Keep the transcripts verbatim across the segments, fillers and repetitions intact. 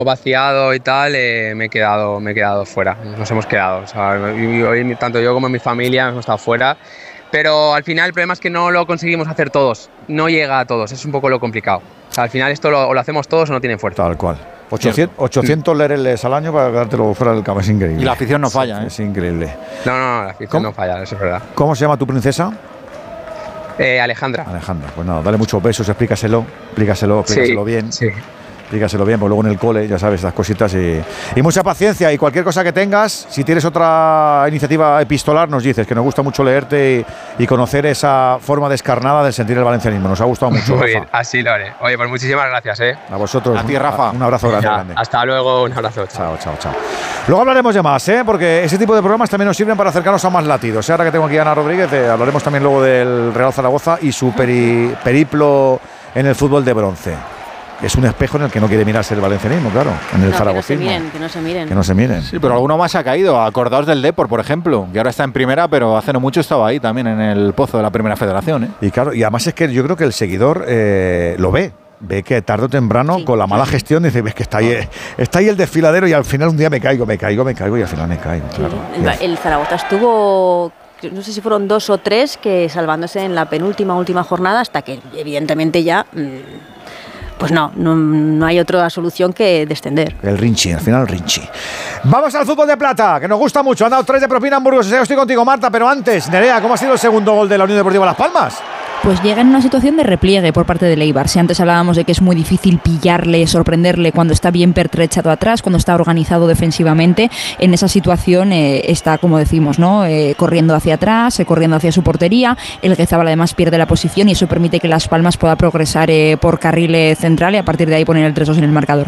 vaciado y tal, eh, me he quedado me he quedado fuera, nos hemos quedado, o sea, y hoy tanto yo como mi familia hemos estado fuera, pero al final el problema es que no lo conseguimos hacer todos, no llega a todos, es un poco lo complicado, o sea, al final esto lo, o lo hacemos todos o no tienen fuerza. Tal cual. ochocientos, ochocientos lereles al año para quedártelo fuera del campo, es increíble. Y la afición no falla, sí, ¿eh? Es increíble. No, no, la afición no falla, eso es verdad. ¿Cómo se llama tu princesa? Eh, Alejandra. Alejandra, pues nada, dale muchos besos, explícaselo, explícaselo, explícaselo sí, bien. Sí. Explícaselo bien, porque luego en el cole, ya sabes, las cositas y, y mucha paciencia. Y cualquier cosa que tengas, si tienes otra iniciativa epistolar, nos dices, que nos gusta mucho leerte y, y conocer esa forma descarnada de sentir el valencianismo. Nos ha gustado mucho, Muy Rafa. bien, así lo haré. Oye, pues muchísimas gracias, ¿eh? A vosotros. A ti, Rafa. Un abrazo grande, Ya, grande. hasta luego, un abrazo. Chao, chao, chao. Luego hablaremos de más, ¿eh? Porque ese tipo de programas también nos sirven para acercarnos a más latidos. Ahora que tengo aquí a Ana Rodríguez, eh, hablaremos también luego del Real Zaragoza y su peri, periplo en el fútbol de bronce. Es un espejo en el que no quiere mirarse el valencianismo, claro, en el no, zaragocismo. Que no se miren, que no se miren. Que no se miren. Sí, pero alguno más ha caído. Acordaos del Depor, por ejemplo, que ahora está en primera, pero hace no mucho estaba ahí también en el pozo de la primera federación, ¿eh? Y claro, y además es que yo creo que el seguidor eh, lo ve. Ve que tarde o temprano, sí, con la mala gestión, dice, ves que está ahí, está ahí el desfiladero y al final un día me caigo, me caigo, me caigo y al final me caigo. Sí. Claro. El, el Zaragoza estuvo, no sé si fueron dos o tres, que salvándose en la penúltima, última jornada, hasta que evidentemente ya... Mmm, pues no, no, no hay otra solución que descender. El Rinchi, al final el Rinchi. Vamos al fútbol de plata, que nos gusta mucho. Han dado tres de propina en Burgos. Estoy contigo, Marta, pero antes, Nerea, ¿cómo ha sido el segundo gol de la Unión Deportiva Las Palmas? Pues llega en una situación de repliegue por parte del Eibar. Si antes hablábamos de que es muy difícil pillarle, sorprenderle cuando está bien pertrechado atrás, cuando está organizado defensivamente, en esa situación eh, está, como decimos, ¿no? Eh, corriendo hacia atrás, eh, corriendo hacia su portería. El Guezabal además pierde la posición y eso permite que Las Palmas pueda progresar eh, por carril eh, central y a partir de ahí poner el tres dos en el marcador.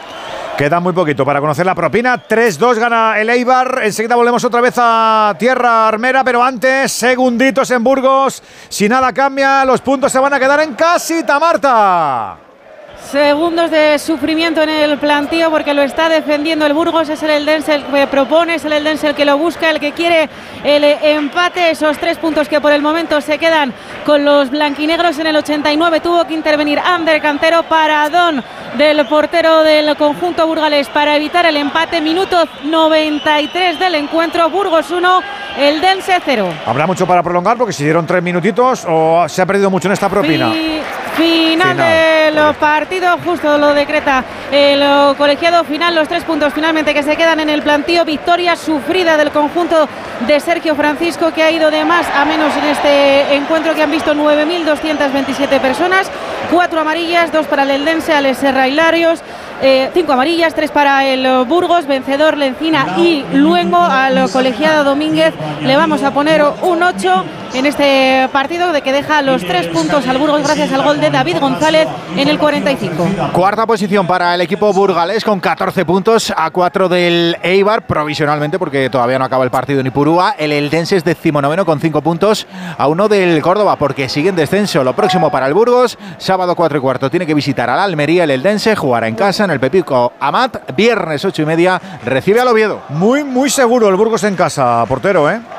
Queda muy poquito para conocer la propina. tres dos gana el Eibar. Enseguida volvemos otra vez a tierra armera, pero antes, segunditos en Burgos. Si nada cambia, los puntos se van a quedar en casita, Marta. Segundos de sufrimiento en el plantío porque lo está defendiendo el Burgos. Es el Eldense el que propone, es el Eldense el que lo busca, el que quiere el empate. Esos tres puntos que por el momento se quedan con los blanquinegros. En el ochenta y nueve tuvo que intervenir Ander Cantero, paradón del portero del conjunto burgalés para evitar el empate. Minuto noventa y tres del encuentro. Burgos uno, Eldense cero. ¿Habrá mucho para prolongar porque si dieron tres minutitos o se ha perdido mucho en esta propina? Fi final, final del partido, justo lo decreta el colegiado final. Los tres puntos finalmente que se quedan en el plantío. Victoria sufrida del conjunto de Sergio Francisco, que ha ido de más a menos en este encuentro, que han visto nueve mil doscientas veintisiete personas. Cuatro amarillas, dos para el Eldense, Alex Serra Hilarios. Eh, cinco amarillas, tres para el Burgos, vencedor Lencina y Luengo. Al colegiado Domínguez le vamos a poner un ocho en este partido, de que deja los tres puntos al Burgos gracias al gol de David González en el cuarenta y cinco. Cuarta posición para el equipo burgalés con catorce puntos, a cuatro del Eibar provisionalmente porque todavía no acaba el partido en Ipurúa. El Eldense es decimonoveno con cinco puntos, a uno del Córdoba porque sigue en descenso. Lo próximo para el Burgos, sábado cuatro y cuarto tiene que visitar al Almería. El Eldense jugará en casa en el Pepico Amat. Viernes ocho y media recibe al Oviedo. Muy, muy seguro el Burgos en casa, portero, ¿eh?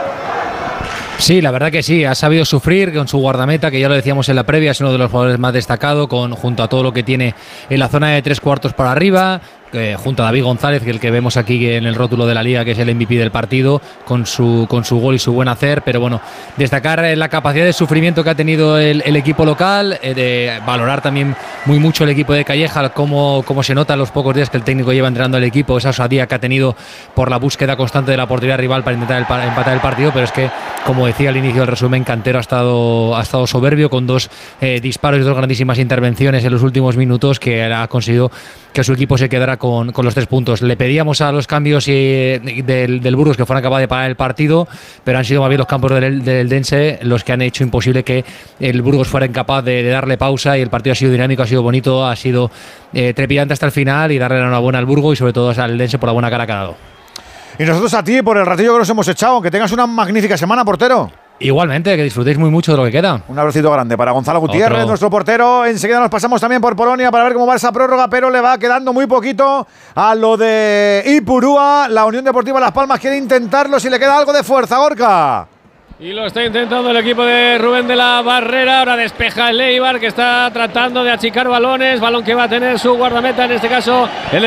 Sí, la verdad que sí, ha sabido sufrir con su guardameta, que ya lo decíamos en la previa, es uno de los jugadores más destacados, con, junto a todo lo que tiene en la zona de tres cuartos para arriba, eh, junto a David González, que el que vemos aquí en el rótulo de la liga, que es el M V P del partido, con su, con su gol y su buen hacer. Pero bueno, destacar la capacidad de sufrimiento que ha tenido el, el equipo local, eh, de valorar también muy mucho el equipo de Calleja, cómo, cómo se nota los pocos días que el técnico lleva entrenando al equipo, esa osadía que ha tenido por la búsqueda constante de la portería rival para intentar el, empatar el partido. Pero es que, como decía al inicio del resumen, Cantero ha estado, ha estado soberbio, con dos eh, disparos y dos grandísimas intervenciones en los últimos minutos, que ha conseguido que su equipo se quedara con, con los tres puntos. Le pedíamos a los cambios y, del, del Burgos que fueran capaces de parar el partido, pero han sido más bien los campos del, del Eldense los que han hecho imposible que el Burgos fuera incapaz de, de darle pausa, y el partido ha sido dinámico, ha sido bonito, ha sido eh, trepidante hasta el final, y darle la enhorabuena al Burgos y sobre todo al Eldense por la buena cara que ha dado. Y nosotros a ti por el ratillo que nos hemos echado. Que tengas una magnífica semana, portero. Igualmente, que disfrutéis muy mucho de lo que queda. Un abracito grande para Gonzalo Gutiérrez, Otro. nuestro portero. Enseguida nos pasamos también por Polonia para ver cómo va esa prórroga, pero le va quedando muy poquito a lo de Ipurúa. La Unión Deportiva Las Palmas quiere intentarlo si le queda algo de fuerza, Gorka. Y lo está intentando el equipo de Rubén de la Barrera. Ahora despeja el Eibar, que está tratando de achicar balones. Balón que va a tener su guardameta, en este caso el